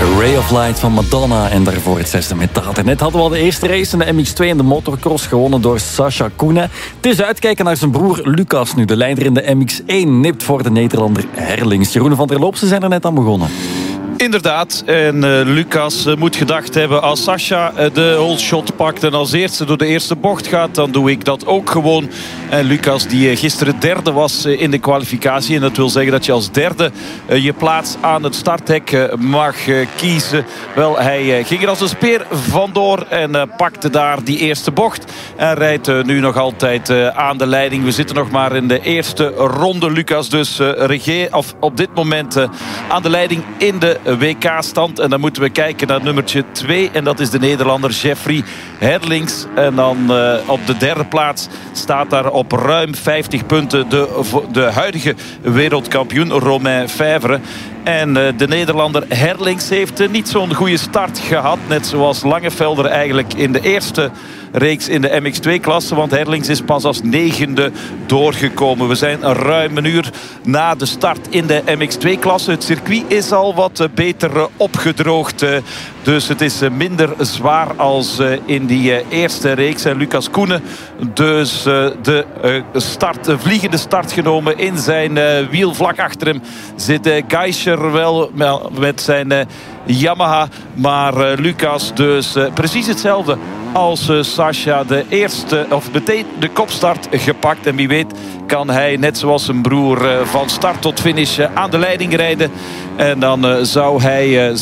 Ray of Light van Madonna en daarvoor het zesde metaal. Net hadden we al de eerste race in de MX2 en de motocross gewonnen door Sascha Koenen. Het is uitkijken naar zijn broer Lucas nu. De leider in de MX1 nipt voor de Nederlander Herlings. Jeroen van der Loop, ze zijn er net aan begonnen. Inderdaad, en Lucas moet gedacht hebben, als Sascha de whole shot pakt en als eerste door de eerste bocht gaat, dan doe ik dat ook gewoon. En Lucas, die gisteren derde was in de kwalificatie, en dat wil zeggen dat je als derde je plaats aan het starthek mag kiezen. Wel, hij ging er als een speer vandoor en pakte daar die eerste bocht. En rijdt nu nog altijd aan de leiding. We zitten nog maar in de eerste ronde. Lucas dus op dit moment aan de leiding in de WK-stand. En dan moeten we kijken naar nummertje 2. En dat is de Nederlander Jeffrey Herlings. En dan op de derde plaats staat daar op ruim 50 punten de huidige wereldkampioen Romain Faivre. En de Nederlander Herlings heeft niet zo'n goede start gehad. Net zoals Langevelder eigenlijk in de eerste reeks in de MX2-klasse. Want Herlings is pas als negende doorgekomen. We zijn ruim een uur na de start in de MX2-klasse. Het circuit is al wat beter opgedroogd. Dus het is minder zwaar als in die eerste reeks. En Lucas Koenen dus de vliegende start genomen in zijn wiel. Vlak achter hem zit Geischer wel met zijn Yamaha. Maar Lucas dus precies hetzelfde als Sascha, de eerste of meteen de kopstart gepakt. En wie weet kan hij net zoals zijn broer van start tot finish aan de leiding rijden. En dan zou hij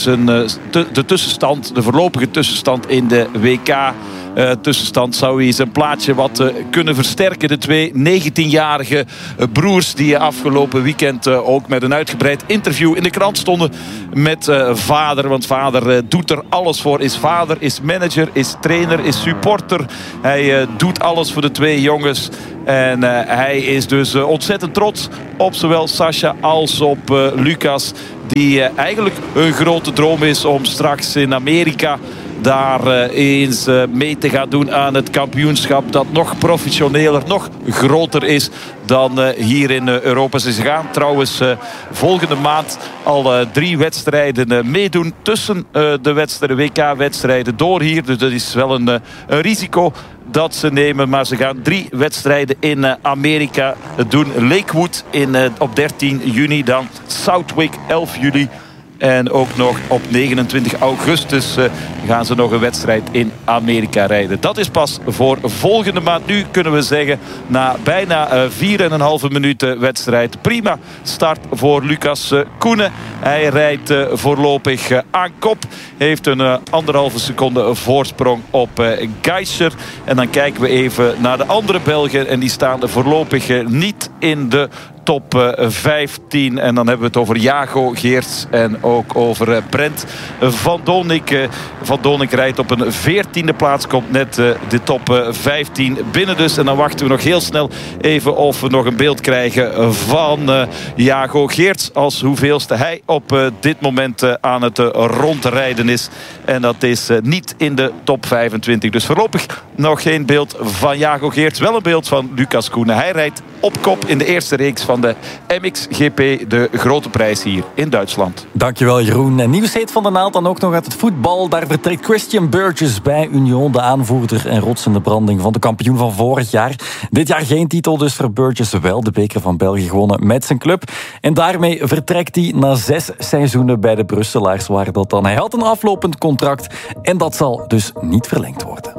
de voorlopige tussenstand in de WK tussenstand zou hij zijn plaatje wat kunnen versterken. De twee 19-jarige broers die afgelopen weekend ook met een uitgebreid interview in de krant stonden met vader. Want vader doet er alles voor. Is vader, is manager, is trainer, is supporter. Hij doet alles voor de twee jongens. En hij is dus ontzettend trots op zowel Sascha als op Lucas. Die eigenlijk een grote droom is om straks in Amerika daar eens mee te gaan doen aan het kampioenschap dat nog professioneler, nog groter is dan hier in Europa. Ze gaan trouwens volgende maand al 3 wedstrijden meedoen tussen de WK-wedstrijden door hier. Dus dat is wel een risico dat ze nemen. Maar ze gaan 3 wedstrijden in Amerika doen. Lakewood op 13 juni, dan Southwick 11 juli. En ook nog op 29 augustus gaan ze nog een wedstrijd in Amerika rijden. Dat is pas voor volgende maand. Nu kunnen we zeggen, na bijna 4,5 minuten wedstrijd. Prima start voor Lucas Koenen. Hij rijdt voorlopig aan kop. Heeft een 1,5 seconde voorsprong op Geischer. En dan kijken we even naar de andere Belgen. En die staan voorlopig niet in de top 15. En dan hebben we het over Jago Geerts en ook over Brent van Doornik. Van Doornik rijdt op een 14e plaats. Komt net de top 15 binnen dus. En dan wachten we nog heel snel even of we nog een beeld krijgen van Jago Geerts. Als hoeveelste hij op dit moment aan het rondrijden is. En dat is niet in de top 25. Dus voorlopig nog geen beeld van Jago Geerts. Wel een beeld van Lucas Koenen. Hij rijdt op kop in de eerste reeks van de MXGP, de grote prijs hier in Duitsland. Dankjewel Jeroen. En nieuws heet van de naald dan ook nog uit het voetbal. Daar vertrekt Christian Burgess bij Union, de aanvoerder en rotsende branding van de kampioen van vorig jaar. Dit jaar geen titel dus voor Burgess, wel de beker van België gewonnen met zijn club. En daarmee vertrekt hij na 6 seizoenen bij de Brusselaars. Waar dat dan? Hij had een aflopend contract en dat zal dus niet verlengd worden.